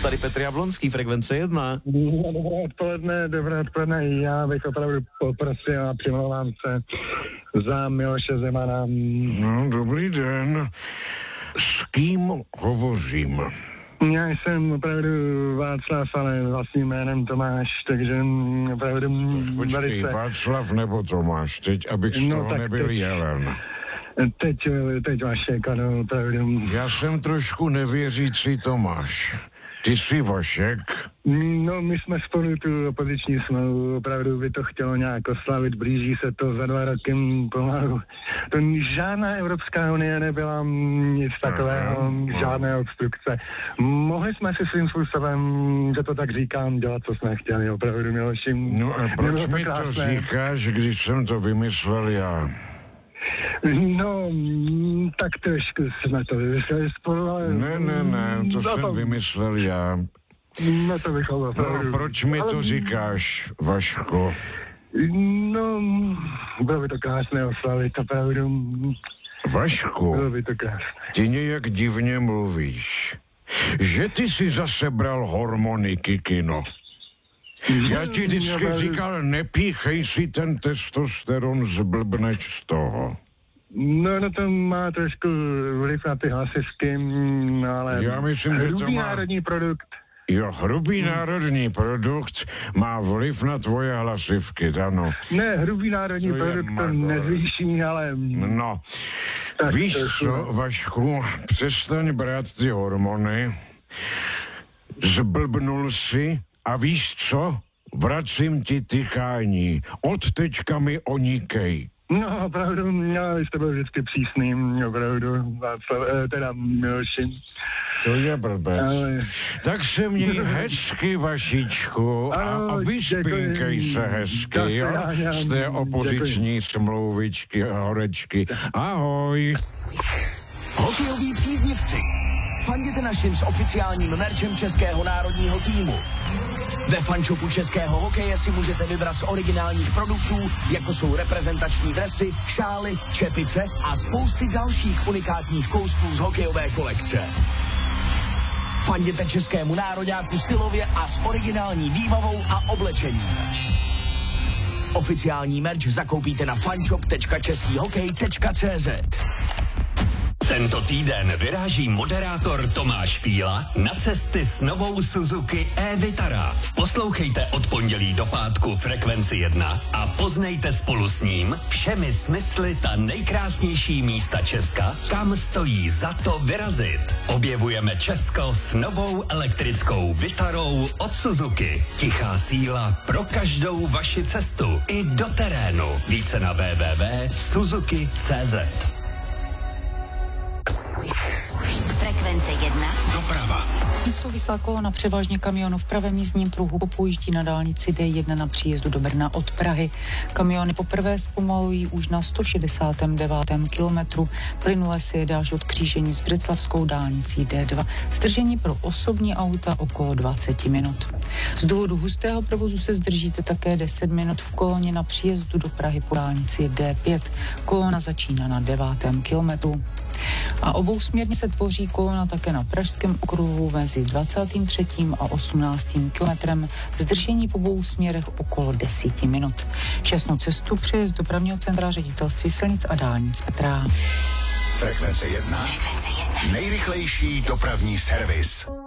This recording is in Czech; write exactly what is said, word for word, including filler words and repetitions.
Tady Petr Jablonský, Frekvence jedna. No, dobré odpoledne, dobré odpoledne. Já bych opravdu poprosil a přimlouvám se za Miloše Zemana. No, dobrý den. S kým hovořím? Já jsem opravdu Václav, ale vlastním jménem Tomáš, takže opravdu Počkej, velice... Václav nebo Tomáš, teď, abych z No, toho tak nebyl teď. jelen. Teď, teď Vašek, ano, opravdu. Já jsem trošku nevěřící Tomáš. Ty jsi Vašek? No, my jsme spolu tu opoziční smlouvu, opravdu by to chtělo nějak oslavit, blíží se to za dva roky pomalu. To žádná Evropská unie nebyla nic takového, Aha, žádné obstrukce. Mohli jsme si svým způsobem, že to tak říkám, dělat, co jsme chtěli, opravdu, Miloši. No a proč mi to krásné. říkáš, když jsem to vymyslel já? No, tak trošku jsme to vymysleli spolu, ale... Ne, ne, ne, to no, jsem vymyslel já. No to bychom opravdu... No a proč mi ale... to říkáš, Vaško? No, bylo by to krásné oslavit, opravdu. Vašku, Bylo by to krásné. ty nějak divně mluvíš. Že ty si zase bral hormony, Kikino. Já ti vždycky říkal, nepíchej si ten testosteron, zblbneš z toho. No, no to má trošku vliv na ty hlasivky, ale... Já myslím, že to hrubý má... národní produkt. Jo, hrubý národní produkt má vliv na tvoje hlasivky, ano. Ne, hrubý národní To je produkt to magor. nezvýší, ale... No, Tak víš trošku, co, no. Vašku, přestaň brát ty hormony, zblbnul si a víš co, vracím ti tykání, od teďka mi onikej. No, opravdu, já jste byl vždycky přísný, opravdu, Václav, eh, teda Miloši. To je blbec. Ale... Tak se měj hezky, Vašičku, a, a vyspínkej se hezky, Tak, jo, já- já- z té opoziční smlouvičky a horečky. Ahoj. Hokejoví příznivci, fanděte našim s oficiálním merčem českého národního týmu. Ve fanshopu českého hokeje si můžete vybrat z originálních produktů, jako jsou reprezentační dresy, šály, čepice a spousty dalších unikátních kousků z hokejové kolekce. Fanděte českému nároďáku stylově a s originální výbavou a oblečením. Oficiální merch zakoupíte na fanshop tečka český hokej tečka cé zet. Tento týden vyráží moderátor Tomáš Fíla na cesty s novou Suzuki e-Vitara. Poslouchejte od pondělí do pátku Frekvenci jedna a poznejte spolu s ním všemi smysly ta nejkrásnější místa Česka, kam stojí za to vyrazit. Objevujeme Česko s novou elektrickou Vitarou od Suzuki. Tichá síla pro každou vaši cestu i do terénu. Více na w w w tečka suzuki tečka cé zet. Frekvence jedna. Doprava. Souvislá kolona převážně kamionů v pravém jízdním pruhu popojíždí na dálnici D jedna na příjezdu do Brna od Prahy. Kamiony poprvé zpomalují už na sto šedesátém devátém kilometru. Plynule se jede až od křížení s břeclavskou dálnicí D dva. Zdržení pro osobní auta okolo dvacet minut. Z důvodu hustého provozu se zdržíte také deset minut v koloně na příjezdu do Prahy po dálnici D pět. Kolona začíná na devátém kilometru. A obousměrně se tvoří kolona také na pražském okruhu mezi dvacátým třetím a osmnáctým kilometrem. Zdržení po obou směrech okolo deset minut. Šťastnou cestu přejezd dopravního centra Ředitelství silnic a dálnic Petra. Frekvence jedna. Nejrychlejší dopravní servis.